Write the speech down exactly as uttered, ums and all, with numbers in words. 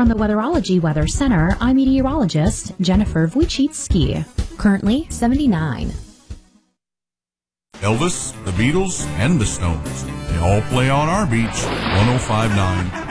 From the Weatherology Weather Center, I'm meteorologist Jennifer Wojcicki. Currently seventy-nine. Elvis, the Beatles, and the Stones. They all play on our beach, one oh five point nine